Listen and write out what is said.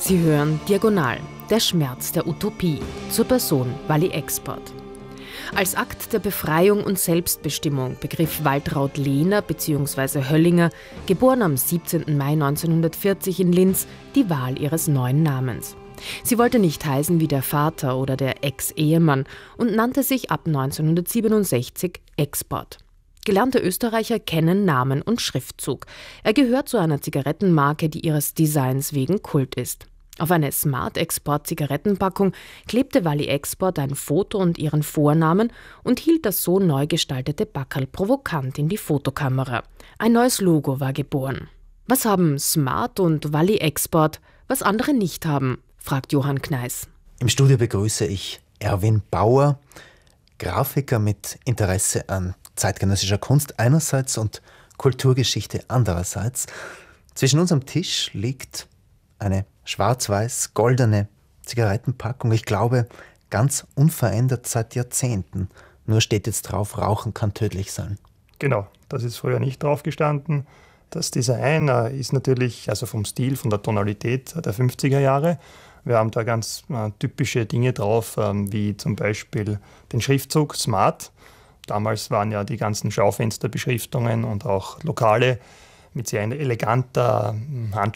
Sie hören Diagonal, der Schmerz der Utopie, zur Person Walli Export. Als Akt der Befreiung und Selbstbestimmung begriff Waltraud Lehner bzw. Höllinger, geboren am 17. Mai 1940 in Linz, die Wahl ihres neuen Namens. Sie wollte nicht heißen wie der Vater oder der Ex-Ehemann und nannte sich ab 1967 Export. Gelernte Österreicher kennen Namen und Schriftzug. Er gehört zu einer Zigarettenmarke, die ihres Designs wegen Kult ist. Auf eine Smart Export Zigarettenpackung klebte Walli Export ein Foto und ihren Vornamen und hielt das so neu gestaltete Backerl provokant in die Fotokamera. Ein neues Logo war geboren. Was haben Smart und Walli Export, was andere nicht haben, fragt Johann Kneis. Im Studio begrüße ich Erwin Bauer, Grafiker mit Interesse an zeitgenössischer Kunst einerseits und Kulturgeschichte andererseits. Zwischen unserem Tisch liegt eine schwarz-weiß-goldene Zigarettenpackung. Ich glaube, ganz unverändert seit Jahrzehnten. Nur steht jetzt drauf, Rauchen kann tödlich sein. Genau, das ist früher nicht drauf gestanden. Das Design ist natürlich, also vom Stil, von der Tonalität der 50er Jahre. Wir haben da ganz typische Dinge drauf, wie zum Beispiel den Schriftzug Smart. Damals waren ja die ganzen Schaufensterbeschriftungen und auch Lokale mit sehr eleganter